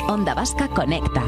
Onda Vasca Conecta.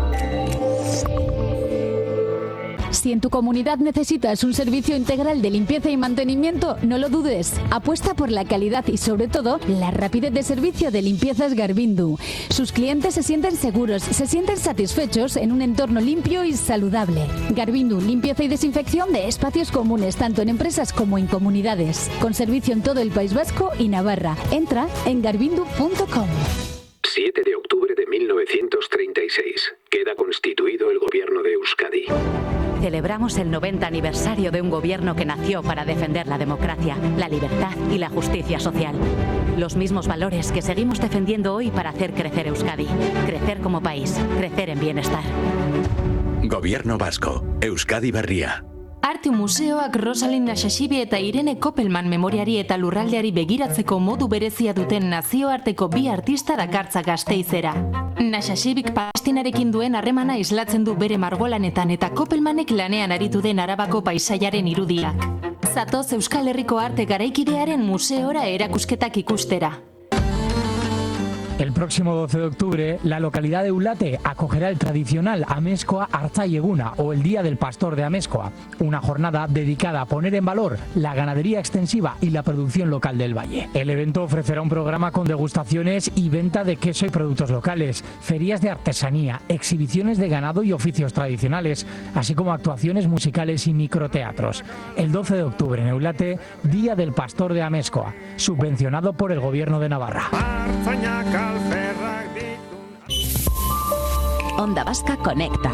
Si en tu comunidad necesitas un servicio integral de limpieza y mantenimiento, no lo dudes. Apuesta por la calidad y, sobre todo, la rapidez de servicio de Limpiezas Garvindu. Sus clientes se sienten seguros, se sienten satisfechos en un entorno limpio y saludable. Garvindu, limpieza y desinfección de espacios comunes, tanto en empresas como en comunidades. Con servicio en todo el País Vasco y Navarra. Entra en garvindu.com. 7 de octubre de 1936. Queda constituido el gobierno de Euskadi. Celebramos el 90 aniversario de un gobierno que nació para defender la democracia, la libertad y la justicia social. Los mismos valores que seguimos defendiendo hoy para hacer crecer Euskadi. Crecer como país, crecer en bienestar. Gobierno vasco, Euskadi Berria. Arte museoak Rosalind Naxaxibi eta Irene Koppelman memoriari eta lurraldeari begiratzeko modu berezia duten nazioarteko bi artista dakartza Gasteizera. Naxaxibik Palestinarekin duen harremana islatzen du bere margolanetan eta Koppelmanek lanean aritu den Arabako paisaiaren irudiak. Zatoz Euskal Herriko arte garaikidearen museora erakusketak ikustera. El próximo 12 de octubre, la localidad de Eulate acogerá el tradicional Amezkoa Artzai-eguna o el Día del Pastor de Amezkoa, una jornada dedicada a poner en valor la ganadería extensiva y la producción local del valle. El evento ofrecerá un programa con degustaciones y venta de queso y productos locales, ferias de artesanía, exhibiciones de ganado y oficios tradicionales, así como actuaciones musicales y microteatros. El 12 de octubre en Eulate, Día del Pastor de Amezkoa, subvencionado por el Gobierno de Navarra. Onda Vasca Conecta.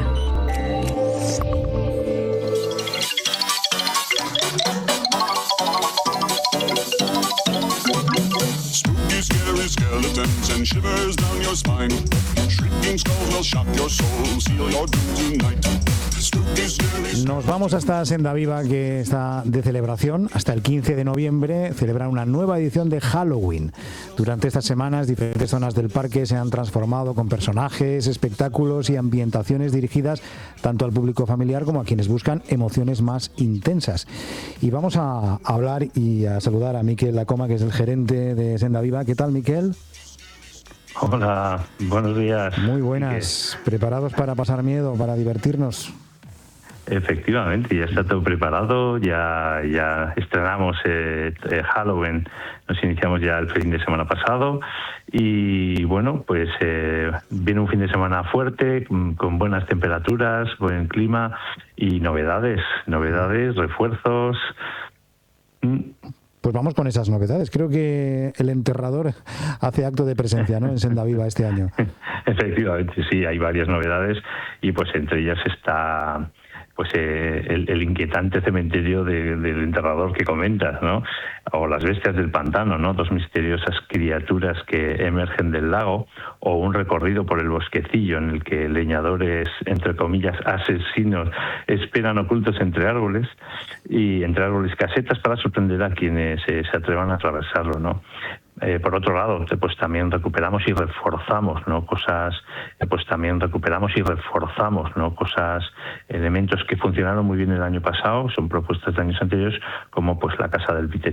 Spooky, scary skeletons and shivers down your spine. Shrieking skulls will shock your soul, seal your doom tonight. Nos vamos hasta Senda Viva, que está de celebración. Hasta el 15 de noviembre celebran una nueva edición de Halloween. Durante estas semanas, diferentes zonas del parque se han transformado con personajes, espectáculos y ambientaciones dirigidas tanto al público familiar como a quienes buscan emociones más intensas. Y vamos a hablar y a saludar a Miquel Lacoma, que es el gerente de Senda Viva. ¿Qué tal, Miquel? Hola, buenos días. Muy buenas. ¿Preparados para pasar miedo, para divertirnos? Efectivamente, ya está todo preparado, ya estrenamos Halloween, nos iniciamos ya el fin de semana pasado y bueno, pues viene un fin de semana fuerte, con buenas temperaturas, buen clima y novedades, refuerzos. Pues vamos con esas novedades. Creo que el enterrador hace acto de presencia, ¿no?, en Senda Viva este año. Efectivamente, sí, hay varias novedades y pues entre ellas está pues el inquietante cementerio del enterrador que comentas, ¿no? O las bestias del pantano, ¿no? Dos misteriosas criaturas que emergen del lago, o un recorrido por el bosquecillo en el que leñadores, entre comillas, asesinos, esperan ocultos entre árboles casetas para sorprender a quienes se atrevan a atravesarlo, ¿no? Por otro lado, pues también recuperamos y reforzamos, ¿no?, elementos que funcionaron muy bien el año pasado, son propuestas de años anteriores, como pues la Casa del Vite